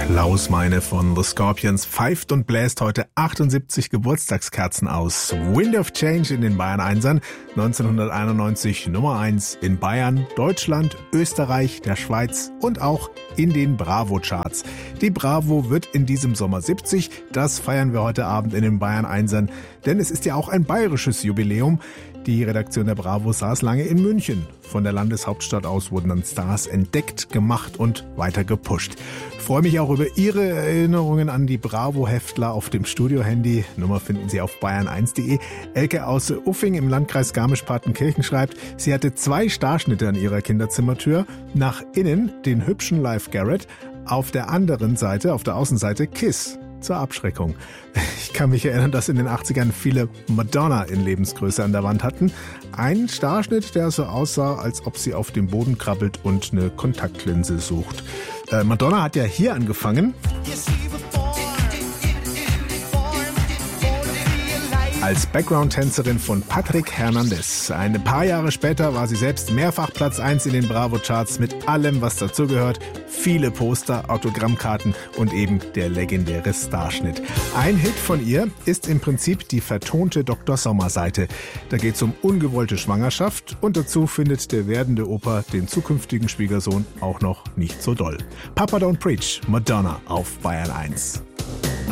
Klaus Meine von The Scorpions pfeift und bläst heute 78 Geburtstagskerzen aus. Wind of Change in den Bayern 1ern, 1991 Nummer 1 in Bayern, Deutschland, Österreich, der Schweiz und auch in den Bravo-Charts. Die Bravo wird in diesem Sommer 70, das feiern wir heute Abend in den Bayern 1ern, denn es ist ja auch ein bayerisches Jubiläum. Die Redaktion der Bravo saß lange in München. Von der Landeshauptstadt aus wurden dann Stars entdeckt, gemacht und weiter gepusht. Ich freue mich auch über Ihre Erinnerungen an die Bravo-Heftler auf dem Studio-Handy. Nummer finden Sie auf bayern1.de. Elke aus Uffing im Landkreis Garmisch-Partenkirchen schreibt, sie hatte 2 Starschnitte an ihrer Kinderzimmertür. Nach innen den hübschen Live Garrett, auf der anderen Seite, auf der Außenseite Kiss. Zur Abschreckung. Ich kann mich erinnern, dass in den 80ern viele Madonna in Lebensgröße an der Wand hatten. Ein Starschnitt, der so aussah, als ob sie auf dem Boden krabbelt und eine Kontaktlinse sucht. Madonna hat ja hier angefangen. Als Background-Tänzerin von Patrick Hernandez. Ein paar Jahre später war sie selbst mehrfach Platz 1 in den Bravo-Charts mit allem, was dazugehört. Viele Poster, Autogrammkarten und eben der legendäre Starschnitt. Ein Hit von ihr ist im Prinzip die vertonte Dr. Sommer-Seite. Da geht es um ungewollte Schwangerschaft und dazu findet der werdende Opa den zukünftigen Schwiegersohn auch noch nicht so doll. Papa Don't Preach, Madonna auf Bayern 1.